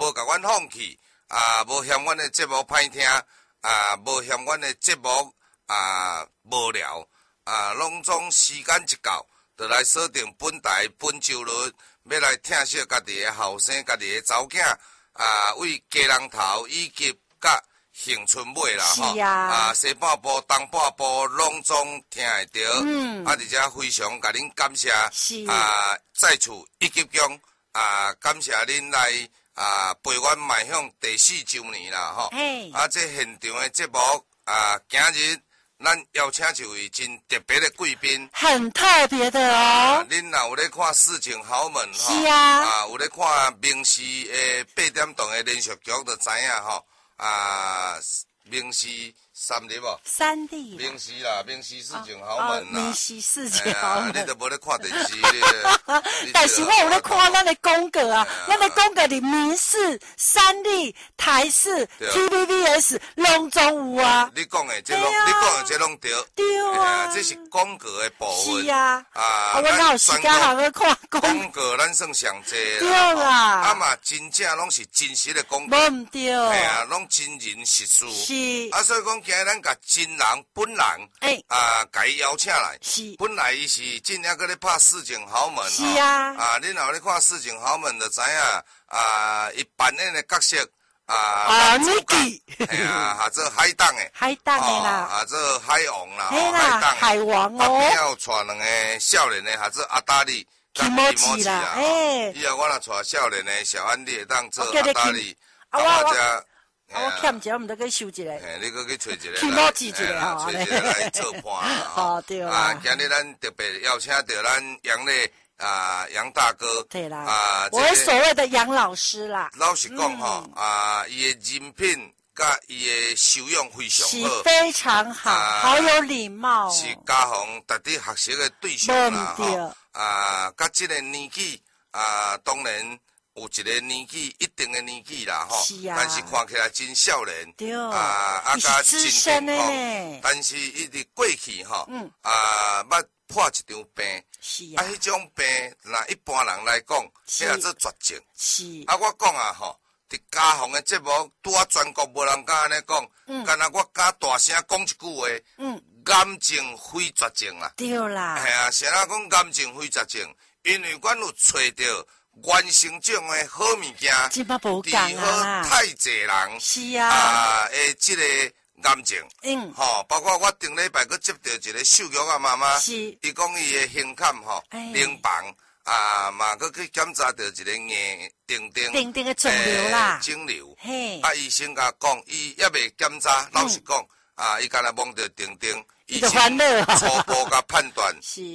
无甲阮放弃，无嫌阮的节目歹听，无嫌阮的节目无聊，拢总时间一到，就来锁定本台本周日，要来听惜家己的后生，家己的查某囝，为家人头以及甲杏春尾啦，吼，西半部、东半部拢总听会到，而且非常甲恁感谢，在此一级强，感谢恁来陪阮迈向第4周年啦，吼，这现场的节目，今日咱邀请一位真特别的贵宾， 很特别的哦。 恁若有咧看事情豪门， 是啊， 有咧看明视的8点档的连续剧，就知影吼。明视3立哦 ，3立， 明视啦，明视事情豪门啦， 明视事情豪门， 你都无咧看电视， 但是我有咧看咱的广告啊，咱的广告里明视、3立、台视、TVBS 拢总有啊。 你讲的这拢对， 对啊， 这是广告的部分。 是啊，我哪有时间还要看广告？咱算上济啦， 对啦， 嘛真正拢是真实的广告， 无唔对， 拢真人实事。 是。 所以讲，今日咱甲真人本人，甲伊邀请来。 是。 本来伊是真正搁咧拍市井豪门， 是啊。 恁若咧看市井豪门，就知影，伊扮演的角色， 女基， 或者海党的， 海党的啦， 或者海王啦， 海党，海王哦。 边有带两个少年的，或者阿达利， 提莫吉啦， 以后我若带少年的小安利，当做阿达利， 我欠一个，我们得去收一个。 你搁去找一个， 去摸一个吼， 找一个来做伴啦。 哦，对啦。 今日咱特别邀请到咱杨磊杨大哥。 对啦。我所谓的杨老师啦。 老实讲吼，伊的人品甲伊的修养非常好， 非常好，好有礼貌。 是家访值得学习的对象啦。甲这个年纪，当然。有一个年纪，一定的年纪啦，吼，但是看起来真少年， 甲真健康， 但是伊伫过去吼，捌破一场病，迄种病，若一般人来讲，迄叫做绝症。 是， 我讲吼，伫家访的节目，拄全国无人敢安尼讲，干那我敢大声讲一句话，癌症非绝症啦。 对啦， 谁人讲癌症非绝症？因为阮有找着。原生种的好物件，治好太济人是啊， 这个癌症，包括我顶礼拜佫接到一个秀玉妈妈，伊讲伊的胸坎淋房嘛佫去检查到一个硬丁的肿瘤啦， 肿瘤，医生甲讲，伊还未检查，老实讲，伊敢若摸到丁。已经初步甲判断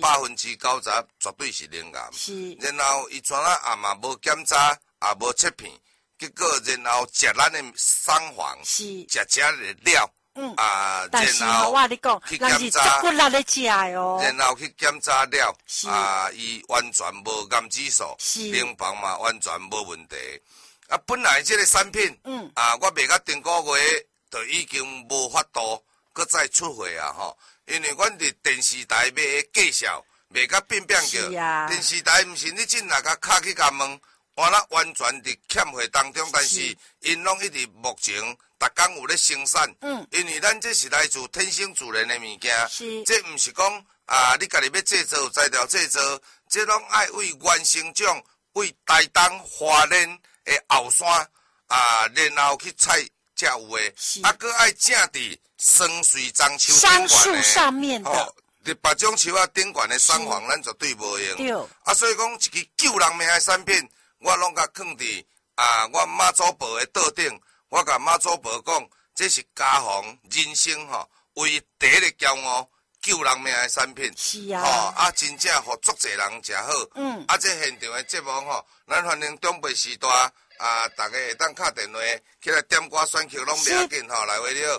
，90%绝对是鳞癌。然后伊怎啊嘛无检查，也无切片，结果然后食咱的送房，食的料，然后去检查，然后去检查了，伊完全无癌指数，临床嘛完全无问题。本来这个产品，我卖到顶个月就已经无法度。搁再出货吼，因为阮伫电视台卖的介绍，卖甲变叫。电视台毋是你真来甲卡去甲问，完全伫欠货当中，但是因拢一直目前逐工有咧生产。因为咱这是来自天生自然的物件，这毋是讲你家己要制作材料制作，这拢爱为原生种，为台东花莲的后山然后去采。才有诶，搁爱种伫桑水樟树桑树上面的， 伫别种树顶悬的桑黄，咱绝对无用。所以讲一支救人命的产品，我拢甲放伫我妈祖婆的桌顶，我甲妈祖婆讲，这是家访人生唯第一个骄傲，救人命的产品。 是啊， 真正互足侪人食好。这现场的节目咱欢迎中北时代。大家会当敲电话起来点歌选曲拢袂要紧吼，来喂你好。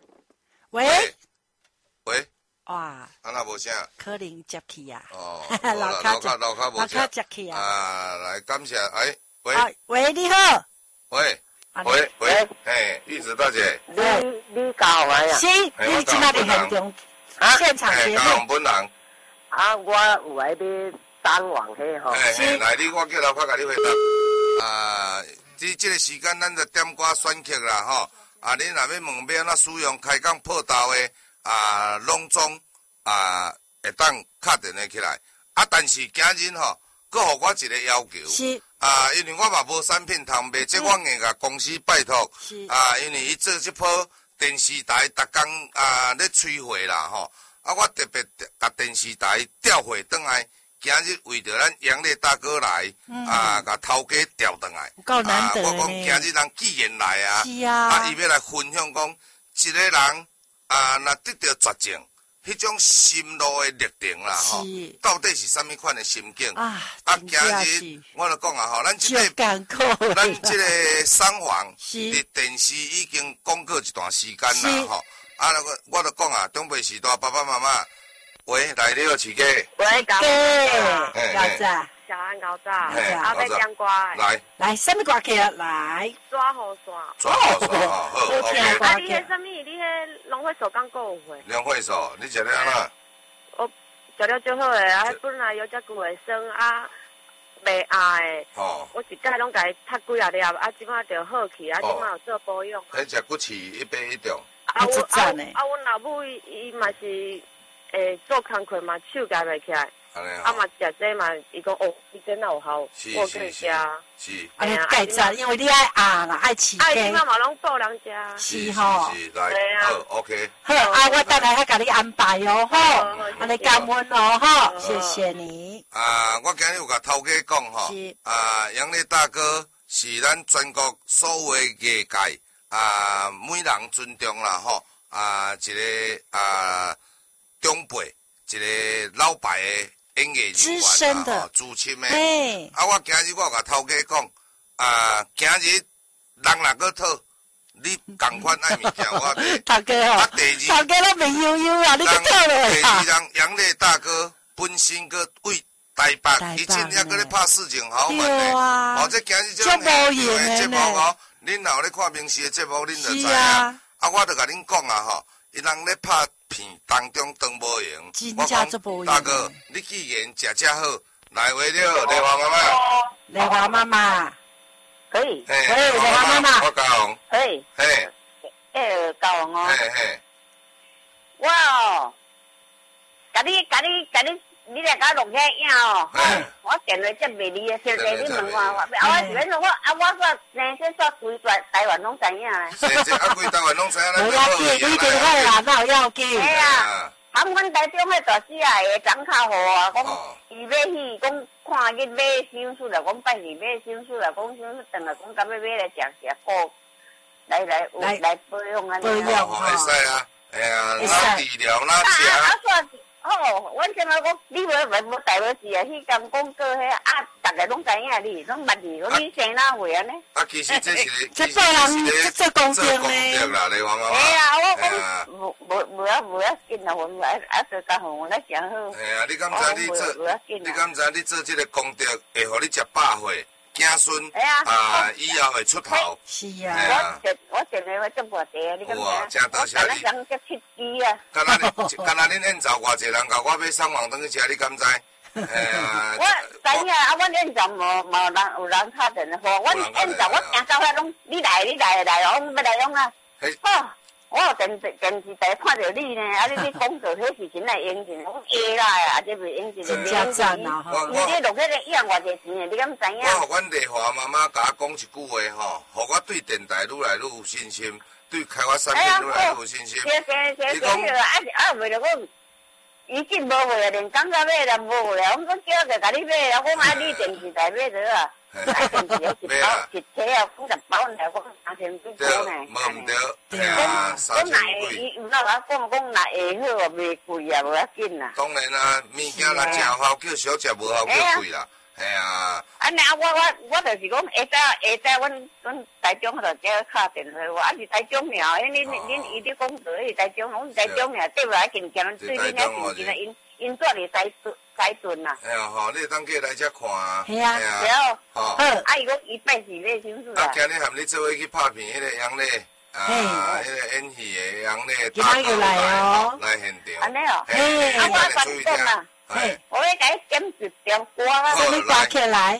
喂。 哇。 安那无声？ 可能接起啊。 哦。 老卡无声。 接起啊。 来感谢，喂。 喂，你好。 喂。玉子大姐。 你教我呀？ 是，你今仔日现场现场节目。 教本人。 我有爱要单往去吼。 来，我叫老快甲你回答。 伫这个时间，咱就点歌选曲啦，吼。啊，你若要问要安怎使用开讲破豆的拢总会当敲电话起来。啊，但是今日吼，佮互我一个要求。 是。 因为我嘛无产品通卖，即我硬甲公司拜托。 是。 因为伊做即波电视台，逐工咧催货啦，吼。我特别甲电视台调货转来。今日为着咱杨烈大哥来，甲头家调转来。 够难得我讲今日人既然来啊， 是啊， 伊要来分享讲，一个人若得到绝症，迄种心路的历程啦，吼，到底是啥物款的心境？今日我就讲吼，咱即个商房伫电视已经广告一段时间啦，吼，我就讲中北时代爸爸妈妈。喂，来你好，饲鸡。 喂，高早， 小安高早，后壁讲歌。 来，什么歌曲来？ 抓雨伞。 抓雨伞，好。 啊，你迄什么？你迄农会所刚过有会？ 农会所，你食了安怎？ 我食了足好诶，啊，本来有遮久诶酸啊，袂压诶。 哦。 我一摆拢甲伊踢几啊粒，啊，即摆就好去，啊，即摆有做保养。 迄食骨刺一杯一中。 阮老母伊嘛是。做工课嘛，手夹袂起来，嘛食这嘛，伊讲哦，伊真有效，我跟伊食。 是。 尼介赞，因为你爱压啦，爱饲鸡。 即摆嘛拢报人食。是吼。 是来，好 OK。 好，我等下甲你安排哦，吼，安尼感恩哦，吼，谢谢你。 我今日有甲头家讲吼，杨烈大哥是咱全国所有的业界每人尊重啦，吼，一个中辈一个老牌的演艺人员啦，资深的。我今日我甲头家讲，今日人若个讨，你共款爱物件我买。 头家哦，头家都美悠悠啊，你去讨落去。 第二人杨烈大哥本身个为台北，以前还搁咧拍事情好门咧。哦，这今日这种节目哦，恁若有咧看平时的节目，恁就知影。我就甲恁讲吼，伊人咧拍。片当中当无用，我讲大哥，你既然食遮好，来为了丽华妈妈。 丽华妈妈， 可以。 丽华妈妈， 我讲。 可以。高王哦。我哦，你来甲录起影哦。我电话接袂离的，小弟你问我是要说我说生这说规台湾拢知影咧。 生这规台湾拢知影， 不要紧，你就好啦，哪有要紧？ 系啊，含阮台中迄大师啊，会长较好啊，讲伊要去讲看去买手术啦，讲拜二买手术啦，讲手术等下讲甲要买来食补，来保养安尼。 保养会使啊，哪治疗哪食。 阮今仔讲，你无台无事啊？迄间广告迄逐个拢知影你，拢捌你，讲你生哪岁安尼？ 其实这是这做人这公正咧。 啦，你话嘛？ 我讲无要紧啦，我做较好，我来讲好。 你敢知你敢知你做这个功德会互你食百岁？子孙以后会出头。 是啊。 我电话接无地啊，你敢知？ 哇，真多谢你。 我接7支啊。 敢若恁宴召偌济人甲我买送往转去食，你敢知？ 我知影阮宴召无有人敲电话，阮宴召我行到遐拢，你来，我要来用啊。我有电视台看到你呢，你讲到迄时阵来用钱，我下来啊，这袂用钱， 真赞啊！ 你这录迄个养偌济钱的，你敢知影？ 我互阮丽华妈妈甲我讲一句话吼，互我对电台愈来愈有信心，对开发产品愈来愈有信心。 你讲为了讲，以前无货啊，连港仔买啦无货啊，我叫个甲你买啊，我买你电视台买着啊。电视有1包1车啊，50包来，我3000几包呢。 无毋对，3千几。伊有哪甲讲若会好，袂贵啊，无要紧啊。 当然啦，物件若食好，叫小食无好叫贵啦，系啊。 安尼我就是讲下早阮台中迄度叫敲电话，我是台中庙，恁伊咧讲到是台中，阮台中庙对来近对恁遐是因因做哩西顿啦。 哎呀，吼，你会当过来遮看啊。 系啊， 对哦。好，伊讲伊拜4买手术啊。 今日含你做伙去拍片，迄个杨丽，迄个演戏的杨丽， 今仔又来哦， 来现场。 安尼哦。 嘿， 我反正啦，我要甲伊点一条歌啦。 什么歌曲来？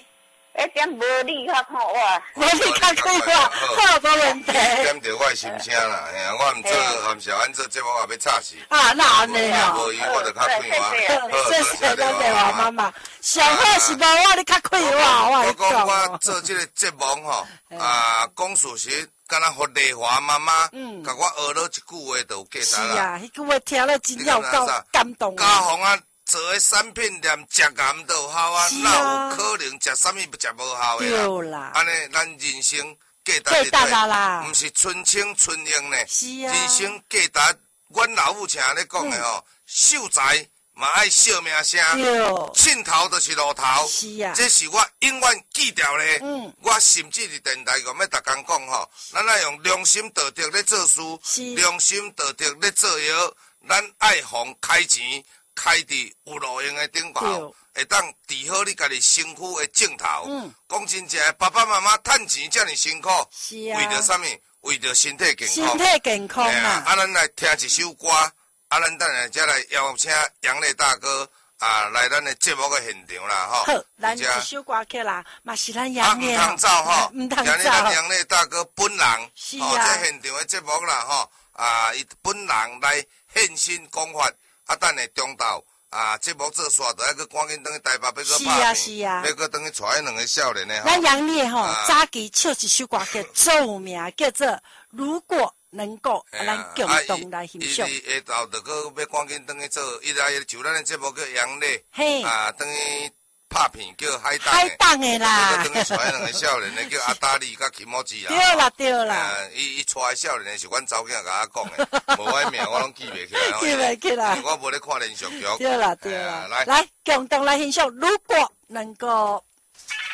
点无你较看我， 无你较快活，好无问题。 点着我的心声啦，嘿啊，我毋做含小安做节目也要吵死。 啊，那安尼哦。 无伊我就较快活。 谢谢咱电话妈妈，上好是无我你较快活，我讲我做这个节目吼，讲事实，敢若互丽华妈妈，甲我学了一句话就有价值啦。 是啊，迄句话听了真有够感动。 家红啊！做诶产品连食癌都有效啊，哪有可能食啥物食无效诶啦？ 对啦， 安尼咱人生价值啦， 毋是春青春用呢。 是啊， 人生价值，阮老母亲咧讲诶吼，秀才嘛爱惜命声，凊头就是路头。 是啊， 这是我永远记住咧。我甚至伫电台讲要逐工讲吼，咱爱用良心道德咧做事，良心道德咧做药，咱爱互开钱。开伫有路用的顶头，会当治好你家己身躯的镜头。讲真正，爸爸妈妈趁钱遮尔辛苦，为着啥物？为着身体健康。 身体健康啊！ 咱来听一首歌，咱等下再来邀请杨磊大哥来咱的节目的现场啦，吼。 好，咱一首歌曲啦，嘛是咱杨磊。 唔通走吼， 唔通走。 咱杨磊大哥本人， 是啊， 这现场的节目啦，吼，伊本人来现身讲法。等下中昼节目做煞，就要去赶紧转去台北，要去拍片， 是啊， 要去转去带两个少年的。 咱杨烈吼，早期唱一首歌叫著名，叫做《如果能够》，咱共同来欣赏。 伊下昼就去要赶紧转去做，伊来就咱的节目叫杨烈，转去拍片叫海档。 海档的啦， 要转去带两个少年的叫阿达利甲김모지啊。 对啦对啦。 伊带少年的是阮查某囝甲我讲的，无我名我拢记袂起来。 记袂起来。 我无咧看连续剧。 对啦对啦，来共同来欣赏，如果能够。